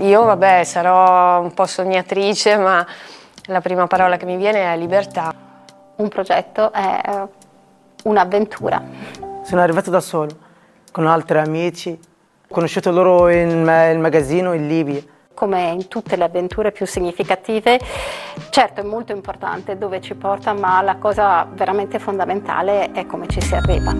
Io, vabbè, sarò un po' sognatrice, ma la prima parola che mi viene è libertà. Un progetto è un'avventura. Sono arrivato da solo, con altri amici. Ho conosciuto loro il magazzino in Libia. Come in tutte le avventure più significative, certo è molto importante dove ci porta, ma la cosa veramente fondamentale è come ci si arriva.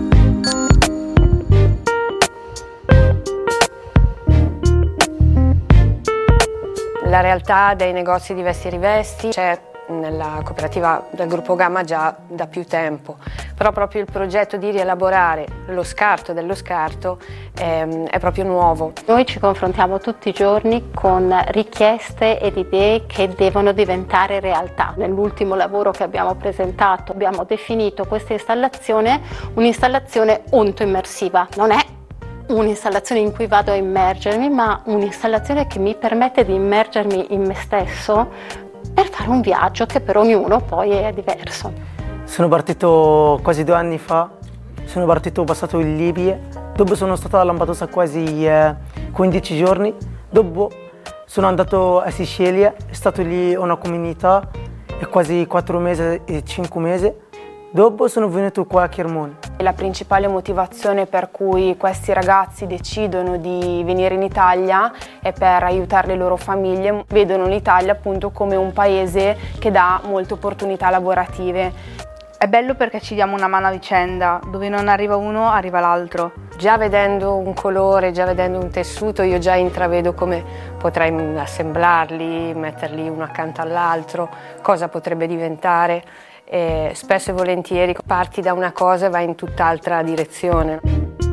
La realtà dei negozi di vesti e rivesti c'è nella cooperativa del gruppo Gamma già da più tempo, però proprio il progetto di rielaborare lo scarto dello scarto è proprio nuovo. Noi ci confrontiamo tutti i giorni con richieste ed idee che devono diventare realtà. Nell'ultimo lavoro che abbiamo presentato abbiamo definito questa installazione un'installazione ontoimmersiva. Non è un'installazione in cui vado a immergermi, ma un'installazione che mi permette di immergermi in me stesso per fare un viaggio che per ognuno poi è diverso. Sono partito quasi 2 anni fa, sono passato in Libia, dopo sono stato a Lampedusa quasi 15 giorni, dopo sono andato a Sicilia, è stato lì una comunità, e quasi 4 mesi e 5 mesi, dopo sono venuto qua a Chermone. La principale motivazione per cui questi ragazzi decidono di venire in Italia è per aiutare le loro famiglie. Vedono l'Italia appunto come un paese che dà molte opportunità lavorative. È bello perché ci diamo una mano a vicenda, dove non arriva uno arriva l'altro. Già vedendo un colore, già vedendo un tessuto, io già intravedo come potrei assemblarli, metterli uno accanto all'altro, cosa potrebbe diventare. E spesso e volentieri parti da una cosa e vai in tutt'altra direzione.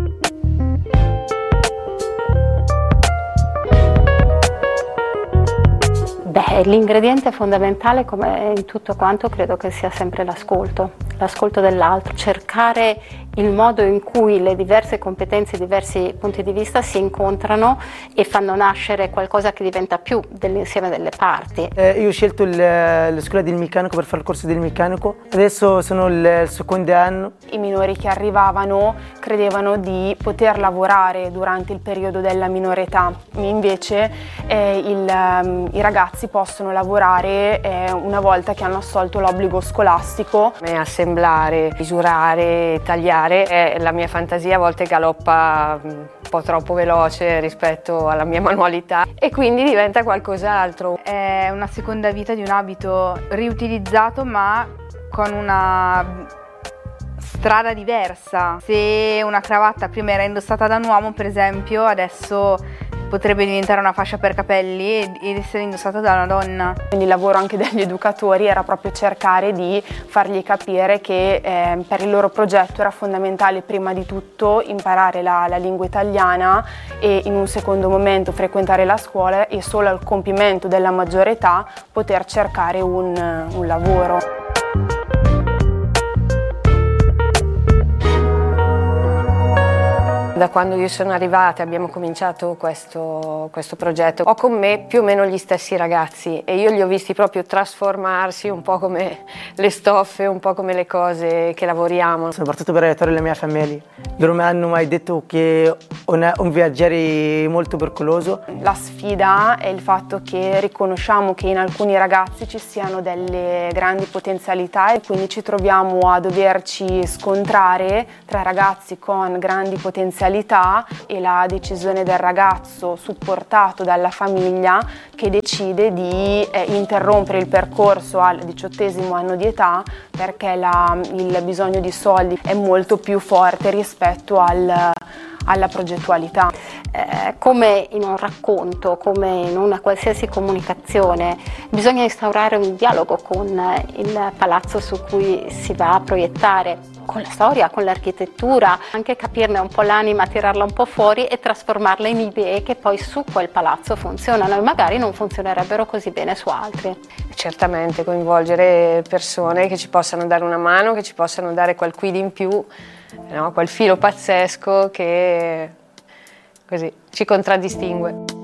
L'ingrediente fondamentale, come in tutto quanto, credo che sia sempre l'ascolto dell'altro, cercare il modo in cui le diverse competenze, i diversi punti di vista si incontrano e fanno nascere qualcosa che diventa più dell'insieme delle parti. Io ho scelto la scuola del meccanico per fare il corso del meccanico, adesso sono il secondo anno. I minori che arrivavano credevano di poter lavorare durante il periodo della minore età, invece i ragazzi possono lavorare una volta che hanno assolto l'obbligo scolastico. Assemblare, misurare, tagliare, la mia fantasia a volte galoppa un po' troppo veloce rispetto alla mia manualità e quindi diventa qualcos'altro. È una seconda vita di un abito riutilizzato ma con una strada diversa. Se una cravatta prima era indossata da un uomo, per esempio, adesso potrebbe diventare una fascia per capelli ed essere indossata da una donna. Quindi il lavoro anche degli educatori era proprio cercare di fargli capire che per il loro progetto era fondamentale prima di tutto imparare la lingua italiana e in un secondo momento frequentare la scuola e solo al compimento della maggiore età poter cercare un lavoro. Da quando io sono arrivata abbiamo cominciato questo progetto. Ho con me più o meno gli stessi ragazzi e io li ho visti proprio trasformarsi un po' come le stoffe, un po' come le cose che lavoriamo. Sono partito per aiutare la mia famiglia. Loro mi hanno mai detto che è un viaggiare molto pericoloso. La sfida è il fatto che riconosciamo che in alcuni ragazzi ci siano delle grandi potenzialità e quindi ci troviamo a doverci scontrare tra ragazzi con grandi potenzialità e la decisione del ragazzo supportato dalla famiglia che decide di interrompere il percorso al 18° anno di età perché il bisogno di soldi è molto più forte rispetto alla progettualità. Come in un racconto, come in una qualsiasi comunicazione, bisogna instaurare un dialogo con il palazzo su cui si va a proiettare, con la storia, con l'architettura, anche capirne un po' l'anima, tirarla un po' fuori e trasformarla in idee che poi su quel palazzo funzionano e magari non funzionerebbero così bene su altri. Certamente coinvolgere persone che ci possano dare una mano, che ci possano dare quel quid in più, no? Quel filo pazzesco che così ci contraddistingue.